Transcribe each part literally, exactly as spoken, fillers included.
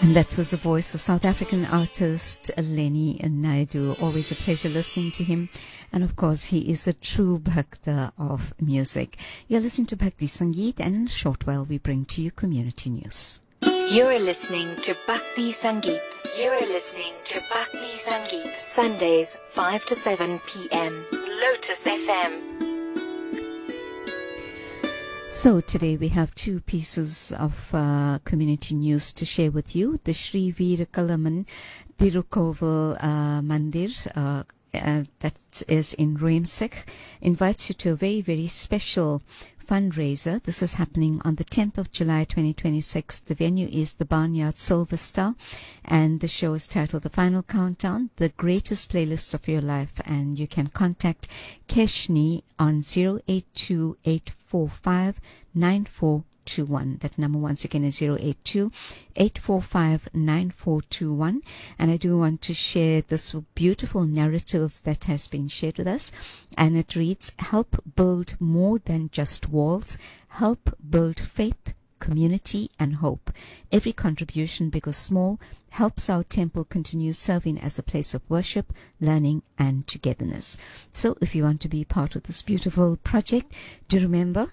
And that was the voice of South African artist Lenny Naidu. Always a pleasure listening to him. And of course, he is a true Bhakta of music. You're listening to Bhakti Sangeet, and in a short while we bring to you community news. You're listening to Bhakti Sangeet. You're listening to Bhakti Sangeet. Sundays, five to seven p.m. Lotus F M. So today we have two pieces of uh, community news to share with you. The Sri Veerakalaman Tirukoval uh, Mandir, uh, uh, that is in Ruimsek, invites you to a very, very special fundraiser. This is happening on the tenth of July twenty twenty-six. The venue is the Barnyard Silver Star, and the show is titled The Final Countdown, The Greatest Playlist of Your Life. And you can contact Keshni on zero eight two eight four five nine four two one. That number once again is zero eight two eight four five nine four two one. And I do want to share this beautiful narrative that has been shared with us, and it reads: help build more than just walls, help build faith, community and hope. Every contribution, big or small, helps our temple continue serving as a place of worship, learning and togetherness. So if you want to be part of this beautiful project, do remember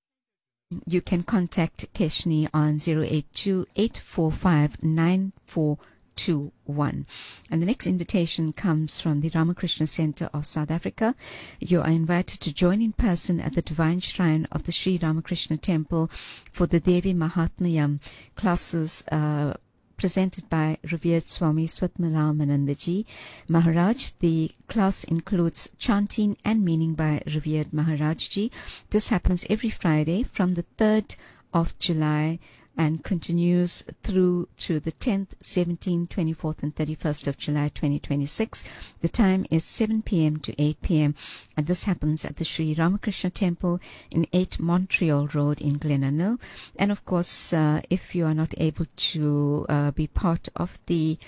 you can contact Keshni on zero eight two eight four five nine four two one. And the next invitation comes from the Ramakrishna Center of South Africa. You are invited to join in person at the Divine Shrine of the Sri Ramakrishna Temple for the Devi Mahatmyam classes uh, presented by revered Swami Swatmaramanandaji Maharaj. The class includes chanting and meaning by revered Maharajji. This happens every Friday from the third of July and continues through to the tenth, seventeenth, twenty-fourth and thirty-first of July twenty twenty-six. The time is seven p.m. to eight p.m. and this happens at the Sri Ramakrishna Temple in eight Montreal Road in Glenanil. And of course, uh, if you are not able to uh, be part of the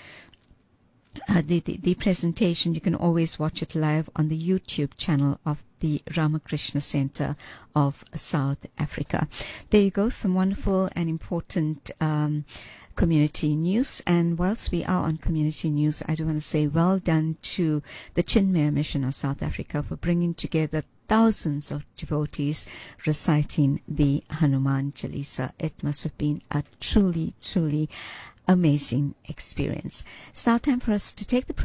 Uh, the, the, the presentation, you can always watch it live on the YouTube channel of the Ramakrishna Center of South Africa. There you go, some wonderful and important um, community news. And whilst we are on community news, I do want to say well done to the Chinmaya Mission of South Africa for bringing together thousands of devotees reciting the Hanuman Chalisa. It must have been a truly, truly amazing experience. It's now time for us to take the